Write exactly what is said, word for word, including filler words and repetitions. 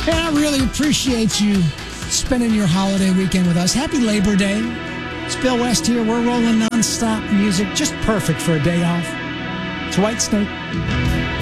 And I really appreciate you spending your holiday weekend with us. Happy Labor Day. It's Bill West here. We're rolling nonstop music, just perfect for a day off. It's Whitesnake.